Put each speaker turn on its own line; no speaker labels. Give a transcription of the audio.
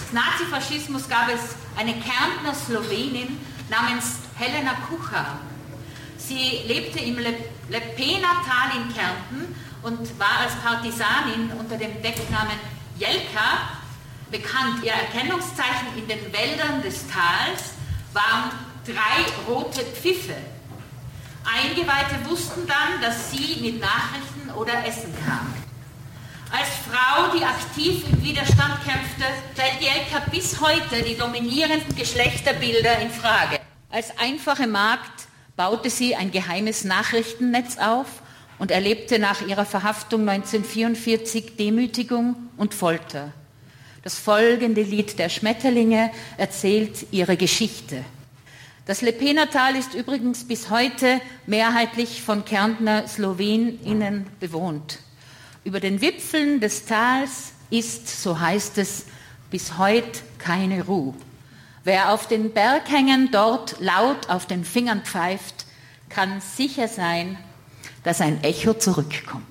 Nazifaschismus gab es eine Kärntner Slowenin namens Helena Kuchar. Sie lebte im Lepenatal in Kärnten und war als Partisanin unter dem Decknamen Jelka bekannt. Ihr Erkennungszeichen in den Wäldern des Tals waren 3 rote Pfiffe. Eingeweihte wussten dann, dass sie mit Nachrichten oder Essen kam. Als Frau, die aktiv im Widerstand kämpfte, stellt Jelka bis heute die dominierenden Geschlechterbilder in Frage. Als einfache Magd baute sie ein geheimes Nachrichtennetz auf und erlebte nach ihrer Verhaftung 1944 Demütigung und Folter. Das folgende Lied der Schmetterlinge erzählt ihre Geschichte. Das Lepenatal ist übrigens bis heute mehrheitlich von Kärntner Sloweninnen bewohnt. Über den Wipfeln des Tals ist, so heißt es, bis heute keine Ruhe. Wer auf den Berghängen dort laut auf den Fingern pfeift, kann sicher sein, dass ein Echo zurückkommt.